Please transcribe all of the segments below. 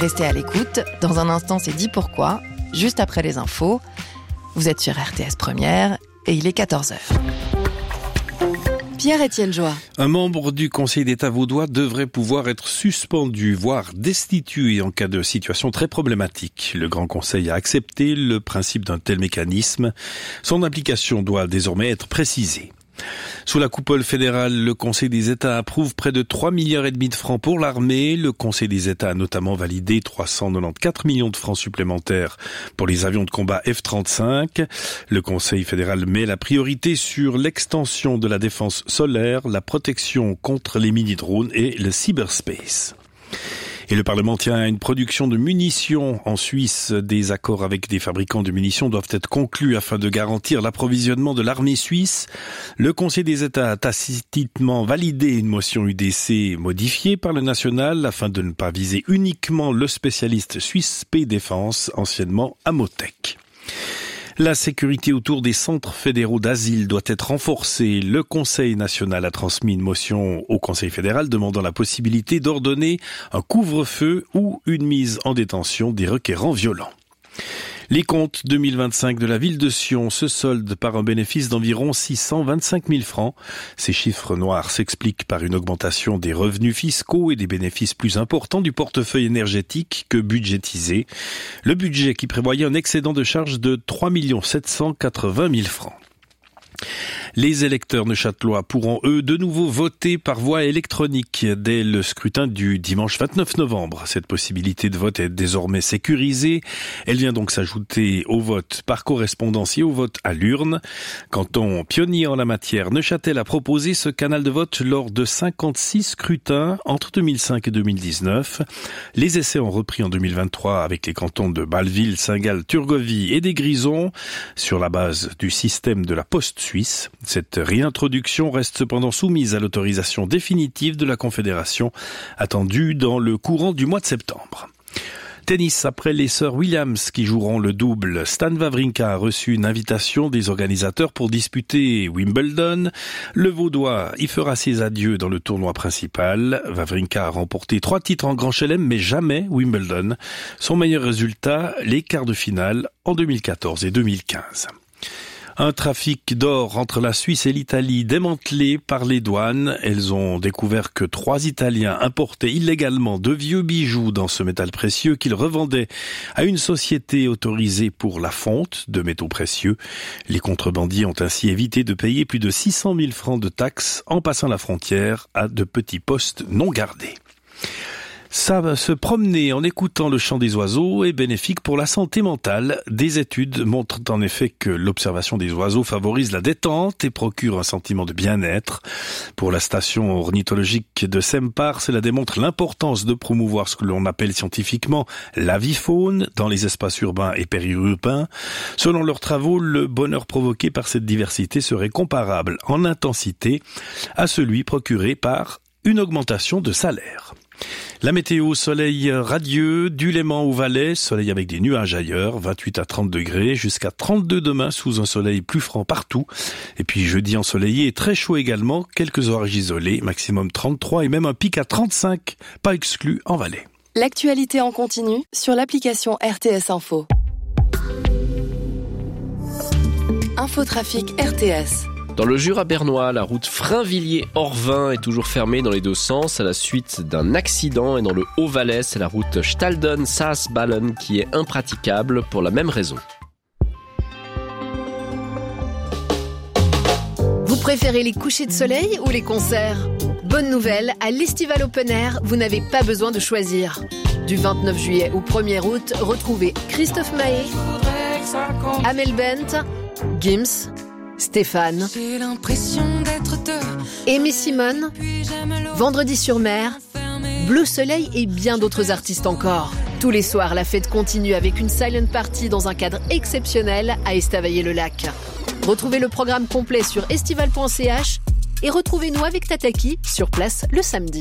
Restez à l'écoute. Dans un instant, c'est dit pourquoi, juste après les infos. Vous êtes sur RTS Première et il est 14h. Pierre-Étienne Joie. Un membre du Conseil d'État vaudois devrait pouvoir être suspendu, voire destitué en cas de situation très problématique. Le Grand Conseil a accepté le principe d'un tel mécanisme. Son application doit désormais être précisée. Sous la coupole fédérale, le Conseil des États approuve près de 3,5 milliards de francs pour l'armée. Le Conseil des États a notamment validé 394 millions de francs supplémentaires pour les avions de combat F-35. Le Conseil fédéral met la priorité sur l'extension de la défense solaire, la protection contre les mini-drones et le cyberspace. Et le Parlement tient à une production de munitions en Suisse. Des accords avec des fabricants de munitions doivent être conclus afin de garantir l'approvisionnement de l'armée suisse. Le Conseil des États a tacitement validé une motion UDC modifiée par le national afin de ne pas viser uniquement le spécialiste suisse P-Défense, anciennement Amotech. La sécurité autour des centres fédéraux d'asile doit être renforcée. Le Conseil national a transmis une motion au Conseil fédéral demandant la possibilité d'ordonner un couvre-feu ou une mise en détention des requérants violents. Les comptes 2025 de la ville de Sion se soldent par un bénéfice d'environ 625 000 francs. Ces chiffres noirs s'expliquent par une augmentation des revenus fiscaux et des bénéfices plus importants du portefeuille énergétique que budgétisé. Le budget qui prévoyait un excédent de charges de 3 780 000 francs. Les électeurs neuchâtelois pourront, eux, de nouveau voter par voie électronique dès le scrutin du dimanche 29 novembre. Cette possibilité de vote est désormais sécurisée. Elle vient donc s'ajouter au vote par correspondance et au vote à l'urne. Canton pionnier en la matière, Neuchâtel a proposé ce canal de vote lors de 56 scrutins entre 2005 et 2019. Les essais ont repris en 2023 avec les cantons de Bâle-Ville, Saint-Gall, Turgovie et des Grisons sur la base du système de la poste suisse. Cette réintroduction reste cependant soumise à l'autorisation définitive de la Confédération, attendue dans le courant du mois de septembre. Tennis, après les sœurs Williams qui joueront le double, Stan Wawrinka a reçu une invitation des organisateurs pour disputer Wimbledon. Le Vaudois y fera ses adieux dans le tournoi principal. Wawrinka a remporté 3 titres en Grand Chelem, mais jamais Wimbledon. Son meilleur résultat, les quarts de finale en 2014 et 2015. Un trafic d'or entre la Suisse et l'Italie démantelé par les douanes. Elles ont découvert que 3 Italiens importaient illégalement de vieux bijoux dans ce métal précieux qu'ils revendaient à une société autorisée pour la fonte de métaux précieux. Les contrebandiers ont ainsi évité de payer plus de 600 000 francs de taxes en passant la frontière à de petits postes non gardés. Se promener en écoutant le chant des oiseaux est bénéfique pour la santé mentale. Des études montrent en effet que l'observation des oiseaux favorise la détente et procure un sentiment de bien-être. Pour la station ornithologique de Sempar, cela démontre l'importance de promouvoir ce que l'on appelle scientifiquement l'avifaune dans les espaces urbains et périurbains. Selon leurs travaux, le bonheur provoqué par cette diversité serait comparable en intensité à celui procuré par une augmentation de salaire. La météo, soleil radieux, du Léman au Valais, soleil avec des nuages ailleurs, 28 à 30 degrés, jusqu'à 32 demain sous un soleil plus franc partout. Et puis jeudi ensoleillé et très chaud également, quelques orages isolés, maximum 33 et même un pic à 35, pas exclu en Valais. L'actualité en continu sur l'application RTS Info. Infotrafic RTS. Dans le Jura bernois, la route Frainvilliers-Orvin est toujours fermée dans les deux sens à la suite d'un accident. Et dans le Haut-Valais, c'est la route Stalden-Saas-Ballen qui est impraticable pour la même raison. Vous préférez les couchers de soleil ou les concerts ? Bonne nouvelle, à l'Estival Open Air, vous n'avez pas besoin de choisir. Du 29 juillet au 1er août, retrouvez Christophe Maé, Amel Bent, Gims, Stéphane, Aimé Simone, Vendredi sur mer, Bleu Soleil et bien d'autres artistes encore. Tous les soirs, la fête continue avec une silent party dans un cadre exceptionnel à Estavayer-le-Lac. Retrouvez le programme complet sur estival.ch et retrouvez-nous avec Tataki sur place le samedi.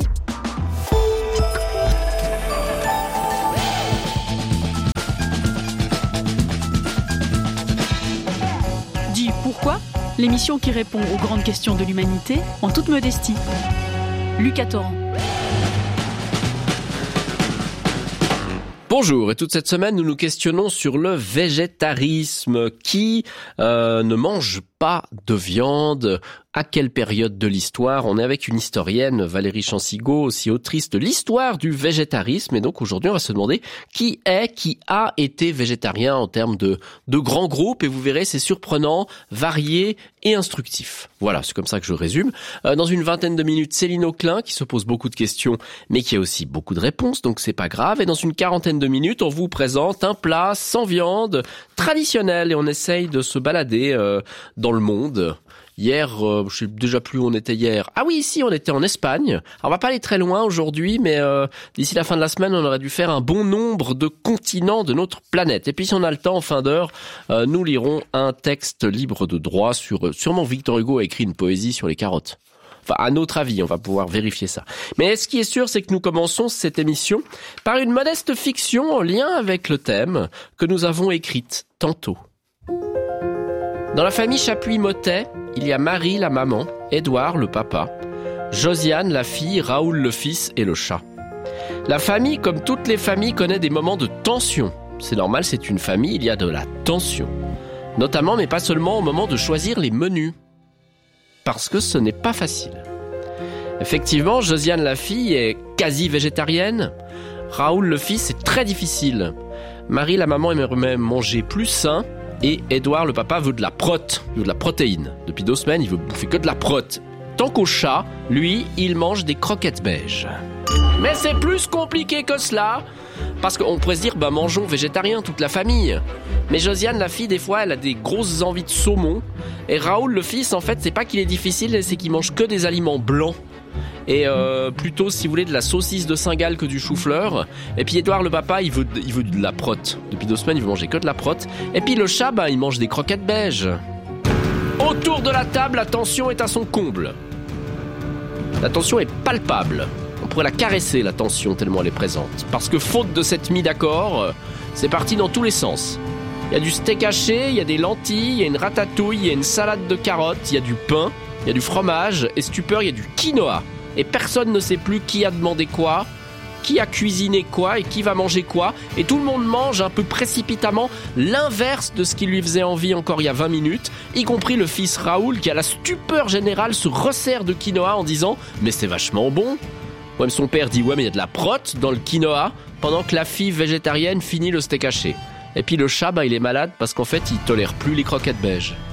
Dis pourquoi ? L'émission qui répond aux grandes questions de l'humanité en toute modestie. Lucas Torrent. Bonjour, et toute cette semaine, nous nous questionnons sur le végétarisme. Qui ne mange pas de viande? À quelle période de l'histoire? On est avec une historienne, Valérie Chansigaud, aussi autrice de l'histoire du végétarisme. Et donc aujourd'hui, on va se demander qui a été végétarien en termes de grands groupes. Et vous verrez, c'est surprenant, varié et instructif. Voilà, c'est comme ça que je résume. Dans une vingtaine de minutes, Céline Auclin, qui se pose beaucoup de questions, mais qui a aussi beaucoup de réponses, donc c'est pas grave. Et dans une quarantaine de minutes, on vous présente un plat sans viande, traditionnel. Et on essaye de se balader dans le monde. Hier, je sais déjà plus où on était hier. Ah oui, ici, on était en Espagne. Alors, on va pas aller très loin aujourd'hui, mais d'ici la fin de la semaine, on aurait dû faire un bon nombre de continents de notre planète. Et puis, si on a le temps, en fin d'heure, nous lirons un texte libre de droit sur... Sûrement, Victor Hugo a écrit une poésie sur les carottes. Enfin, à notre avis, on va pouvoir vérifier ça. Mais ce qui est sûr, c'est que nous commençons cette émission par une modeste fiction en lien avec le thème que nous avons écrite tantôt. Dans la famille Chapuis-Mottet, il y a Marie, la maman, Édouard, le papa, Josiane, la fille, Raoul, le fils et le chat. La famille, comme toutes les familles, connaît des moments de tension. C'est normal, c'est une famille, il y a de la tension. Notamment, mais pas seulement, au moment de choisir les menus. Parce que ce n'est pas facile. Effectivement, Josiane, la fille, est quasi végétarienne. Raoul, le fils, c'est très difficile. Marie, la maman, aimerait même manger plus sain. Et Édouard, le papa, veut de la protéine. Depuis 2 semaines, il veut bouffer que de la prot. Tant qu'au chat, lui, il mange des croquettes beiges. Mais c'est plus compliqué que cela. Parce qu'on pourrait se dire, mangeons végétarien, toute la famille. Mais Josiane, la fille, des fois, elle a des grosses envies de saumon. Et Raoul, le fils, en fait, c'est pas qu'il est difficile, c'est qu'il mange que des aliments blancs. Et plutôt, si vous voulez, de la saucisse de Saint-Gall que du chou-fleur. Et puis Édouard, le papa, il veut de la prot. Depuis 2 semaines, il veut manger que de la prot. Et puis le chat, il mange des croquettes beiges. Autour de la table, la tension est à son comble. La tension est palpable. On pourrait la caresser, la tension, tellement elle est présente. Parce que faute de cette mise d'accord, c'est parti dans tous les sens. Il y a du steak haché, il y a des lentilles, il y a une ratatouille, il y a une salade de carottes, il y a du pain, il y a du fromage, et stupeur, il y a du quinoa. Et personne ne sait plus qui a demandé quoi, qui a cuisiné quoi et qui va manger quoi. Et tout le monde mange un peu précipitamment l'inverse de ce qui lui faisait envie encore il y a 20 minutes, y compris le fils Raoul qui à la stupeur générale se resserre de quinoa en disant « Mais c'est vachement bon !» Ouais, mais son père dit « Ouais, mais il y a de la prot dans le quinoa » pendant que la fille végétarienne finit le steak haché. Et puis le chat, il est malade parce qu'en fait, il tolère plus les croquettes beiges.